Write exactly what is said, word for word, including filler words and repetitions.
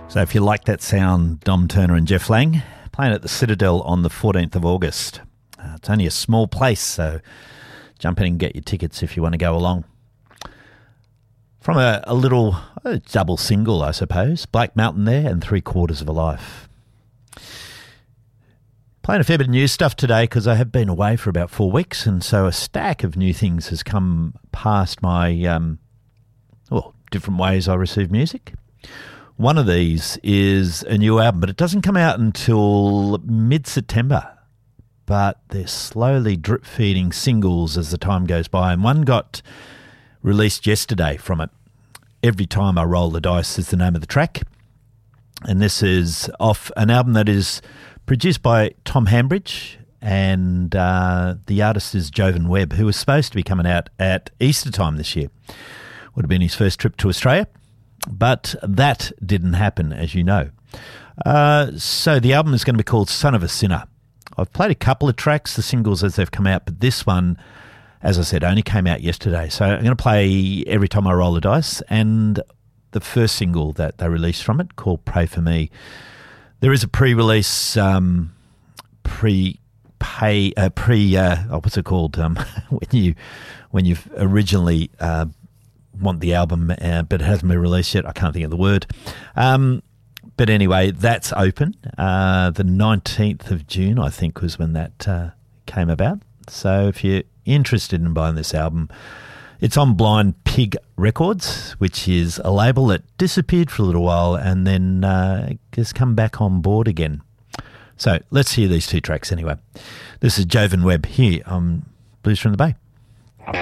So if you like that sound, Dom Turner and Jeff Lang, playing at the Citadel on the fourteenth of August. Uh, it's only a small place, so jump in and get your tickets if you want to go along. From a, a little uh, double single, I suppose, Black Mountain there and Three Quarters of a Life. Playing a fair bit of new stuff today because I have been away for about four weeks, and so a stack of new things has come past my, um, well, different ways I receive music. One of these is a new album, but it doesn't come out until mid-September. But they're slowly drip-feeding singles as the time goes by. And one got released yesterday from it. Every Time I Roll the Dice is the name of the track. And this is off an album that is produced by Tom Hambridge. And uh, the artist is Jovan Webb, who was supposed to be coming out at Easter time this year. Would have been his first trip to Australia. But that didn't happen, as you know. Uh, so the album is going to be called Son of a Sinner. I've played a couple of tracks, the singles as they've come out, but this one, as I said, only came out yesterday. So I'm going to play Every Time I Roll the Dice and the first single that they released from it called Pray For Me. There is a pre-release, um, pre-pay, uh, pre, uh, oh, what's it called? Um, when you, when you've originally uh, want the album, uh, but it hasn't been released yet. I can't think of the word. Um, but anyway, that's open. Uh, the nineteenth of June, I think, was when that uh, came about. So if you're interested in buying this album, it's on Blind Pig Records, which is a label that disappeared for a little while and then uh, has come back on board again. So let's hear these two tracks anyway. This is Jovan Webb here on Blues from the Bay.